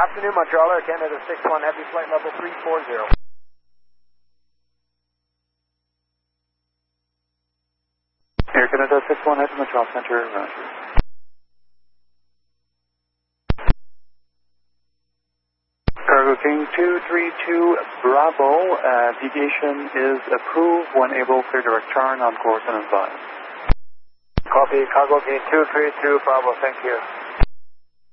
afternoon, Montreal Air Canada 61, heavy flight level 340. Air Canada 61, head to Montreal Center, roger. Cargo King 232 Bravo, deviation is approved. When able, clear direct turn on course and advise. Copy, Cargo King 232 Bravo, thank you.